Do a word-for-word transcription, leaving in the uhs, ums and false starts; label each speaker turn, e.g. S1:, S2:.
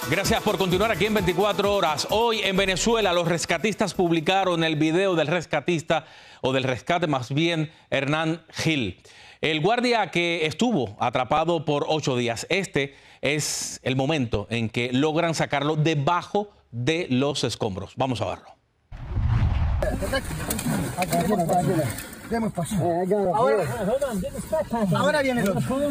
S1: Gracias por continuar aquí en veinticuatro horas. Hoy en Venezuela los rescatistas publicaron el video del rescatista, o del rescate más bien, Hernán Gil. El guardia que estuvo atrapado por ocho días. Este es el momento en que logran sacarlo debajo de los escombros. Vamos a verlo.
S2: Ahora, ahora viene el otro.